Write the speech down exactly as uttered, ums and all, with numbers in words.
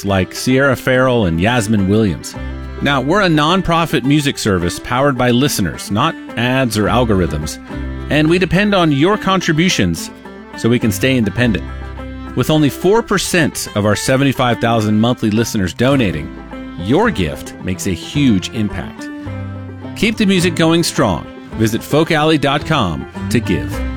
artists like Sierra Farrell and Yasmin Williams. Now, we're a nonprofit music service powered by listeners, not ads or algorithms, and we depend on your contributions so we can stay independent. With only four percent of our seventy-five thousand monthly listeners donating, your gift makes a huge impact. Keep the music going strong. Visit folk alley dot com to give.